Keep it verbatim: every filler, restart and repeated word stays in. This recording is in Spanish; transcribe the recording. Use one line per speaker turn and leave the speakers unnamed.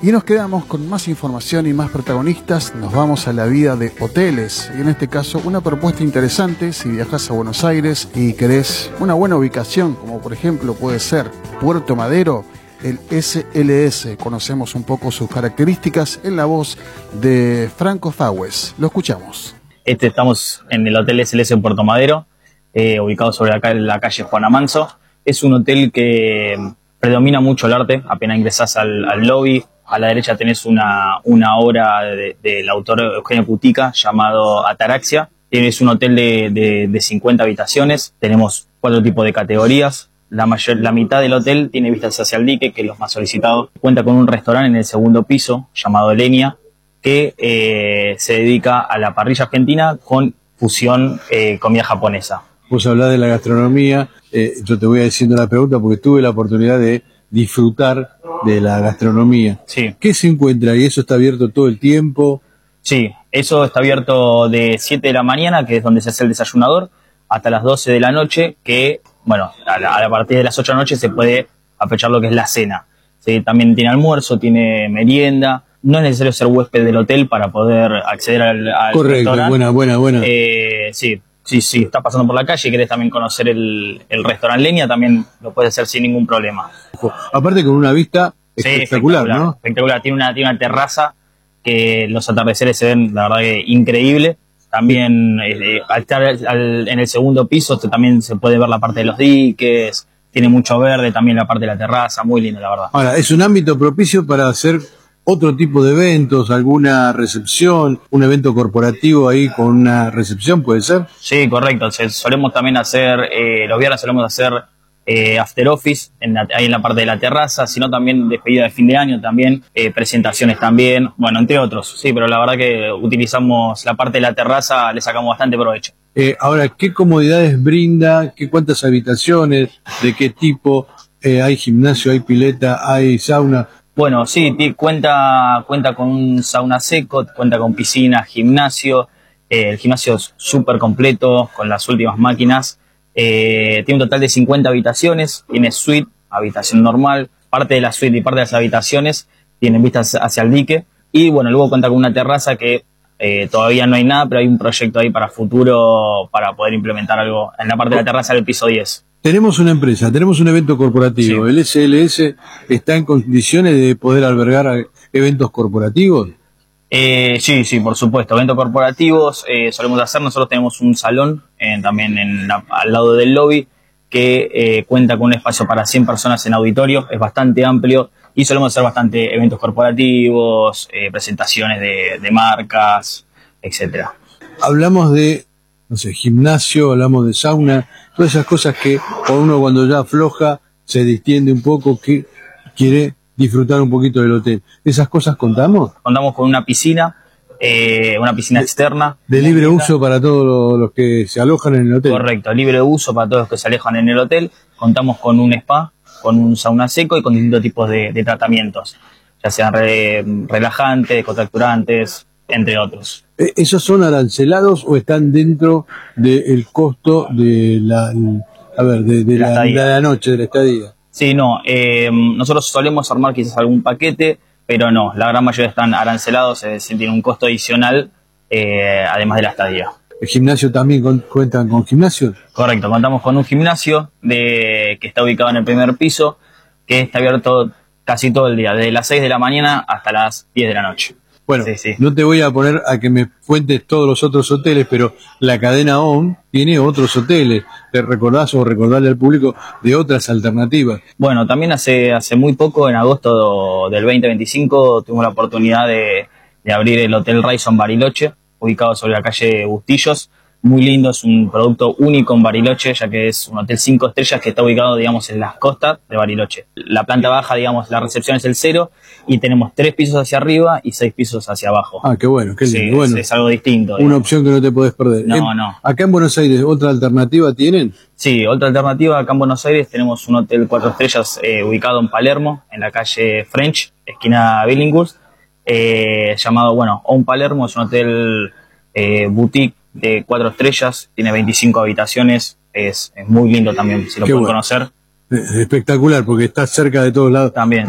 Y nos quedamos con más información y más protagonistas. Nos vamos a la vida de hoteles. Y en este caso, una propuesta interesante si viajas a Buenos Aires y querés una buena ubicación, como por ejemplo puede ser Puerto Madero, el S L S. Conocemos un poco sus características en la voz de Franco Fawes. Lo escuchamos.
Este, estamos en el Hotel S L S en Puerto Madero, eh, ubicado sobre la, la calle Juana Manso. Es un hotel que predomina mucho el arte. Apenas ingresás al, al lobby, a la derecha tenés una, una obra de, del autor Eugenio Cutica llamado Ataraxia. Es un hotel de, de, de cincuenta habitaciones. Tenemos cuatro tipos de categorías. La, mayor, la mitad del hotel tiene vistas hacia el dique, que es los más solicitados. Cuenta con un restaurante en el segundo piso llamado Lenia, que eh, se dedica a la parrilla argentina con fusión eh, comida japonesa.
Vos hablás de la gastronomía, eh, yo te voy haciendo la pregunta porque tuve la oportunidad de disfrutar de la gastronomía.
Sí.
¿Qué se encuentra? ¿Y eso está abierto todo el tiempo?
Sí, eso está abierto de siete de la mañana, que es donde se hace el desayunador, hasta las doce de la noche, que, bueno, a, la, a partir de las ocho de la noche se puede aprovechar lo que es la cena. ¿Sí? También tiene almuerzo, tiene merienda. No es necesario ser huésped del hotel para poder acceder al, al
Correcto,
restaurante.
buena, buena, buena.
Eh, sí, sí, sí, estás pasando por la calle y querés también conocer el, el restaurante Lenia, también lo puedes hacer sin ningún problema.
Aparte con una vista
Sí,
espectacular,
espectacular,
¿no?
Espectacular, tiene una, tiene una terraza que los atardeceres se ven, la verdad, que increíble. También eh, al estar al, en el segundo piso también se puede ver la parte de los diques, tiene mucho verde, también la parte de la terraza, muy lindo, la verdad.
Ahora, es un ámbito propicio para hacer otro tipo de eventos, alguna recepción, un evento corporativo ahí con una recepción, ¿puede ser?
Sí, correcto. Solemos también hacer, eh, los viernes solemos hacer eh, after office, en la, ahí en la parte de la terraza, sino también despedida de fin de año también, eh, presentaciones también, bueno, entre otros. Sí, pero la verdad que utilizamos la parte de la terraza, le sacamos bastante provecho.
Eh, ahora, ¿qué comodidades brinda? ¿Qué cuántas habitaciones? ¿De qué tipo? Eh, ¿Hay gimnasio, hay pileta, hay sauna?
Bueno, sí, cuenta, cuenta con un sauna seco, cuenta con piscina, gimnasio. Eh, el gimnasio es súper completo, con las últimas máquinas. Eh, tiene un total de cincuenta habitaciones, tiene suite, habitación normal. Parte de la suite y parte de las habitaciones tienen vistas hacia el dique. Y bueno, luego cuenta con una terraza que eh, todavía no hay nada, pero hay un proyecto ahí para futuro para poder implementar algo en la parte de la terraza del piso diez.
Tenemos una empresa, tenemos un evento corporativo.
Sí.
¿El S L S está en condiciones de poder albergar eventos corporativos?
Eh, sí, sí, por supuesto. Eventos corporativos eh, solemos hacer. Nosotros tenemos un salón eh, también en la, al lado del lobby que eh, cuenta con un espacio para cien personas en auditorio. Es bastante amplio y solemos hacer bastante eventos corporativos, eh, presentaciones de, de marcas, etcétera.
Hablamos de, no sé, gimnasio, hablamos de sauna, todas esas cosas que uno cuando ya afloja se distiende un poco, que quiere disfrutar un poquito del hotel. ¿Esas cosas contamos?
Contamos con una piscina, eh, una piscina
de,
externa.
De libre uso para todos los, los que se alojan en el hotel.
Correcto, libre uso para todos los que se alejan en el hotel. Contamos con un spa, con un sauna seco y con distintos tipos de, de tratamientos, ya sean re, relajantes, descontracturantes, entre otros.
¿Esos son arancelados o están dentro del costo de la, a ver, de, de, de, la, la, de la noche, de la estadía?
Sí, no, eh, nosotros solemos armar quizás algún paquete, pero no, la gran mayoría están arancelados, es decir, tienen un costo adicional, eh, además de la estadía.
¿El gimnasio también con, cuentan con gimnasio?
Correcto, contamos con un gimnasio de, que está ubicado en el primer piso, que está abierto casi todo el día, desde las seis de la mañana hasta las diez de la noche.
Bueno,
sí, sí.
No te voy a poner a que me cuentes todos los otros hoteles, pero la cadena O M tiene otros hoteles. ¿Te recordás o recordarle al público de otras alternativas?
Bueno, también hace hace muy poco, en agosto del veinte veinticinco, tuvimos la oportunidad de, de abrir el Hotel Radisson Bariloche, ubicado sobre la calle Bustillos. Muy lindo, es un producto único en Bariloche, ya que es un hotel cinco estrellas que está ubicado, digamos, en las costas de Bariloche. La planta baja, digamos, la recepción es el cero y tenemos tres pisos hacia arriba y seis pisos hacia abajo.
Ah, qué bueno, qué lindo.
Sí,
bueno,
es, es algo distinto.
Una
digamos.
opción que no te podés perder.
No,
en,
no.
Acá en Buenos Aires, ¿otra alternativa tienen?
Sí, otra alternativa, acá en Buenos Aires tenemos un hotel cuatro estrellas eh, ubicado en Palermo, en la calle French, esquina Billinghurst, eh, llamado, bueno, On Palermo, es un hotel eh, boutique de cuatro estrellas, tiene veinticinco habitaciones, es, es muy lindo también, si lo
Qué
pueden
bueno.
conocer.
Espectacular, porque está cerca de todos lados.
También.